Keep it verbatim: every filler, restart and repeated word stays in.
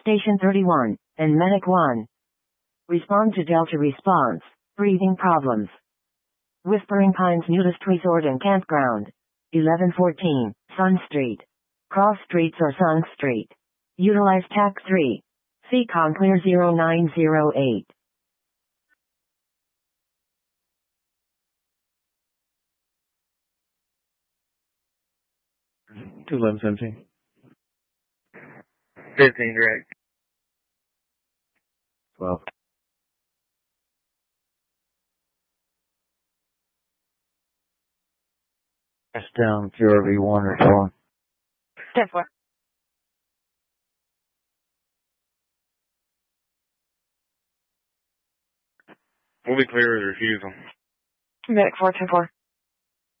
Station thirty-one, and Medic one. Respond to Delta response. Breathing problems. Whispering Pines Nudist Resort and Campground. eleven fourteen, Sun Street. Cross Streets or Sun Street. Utilize T A C three. C COM clear zero nine zero eight. two eleven seventeen. fifteen direct. twelve. That's down Q R V one or four. Step four. We'll be clear as refusal. Medic four two four.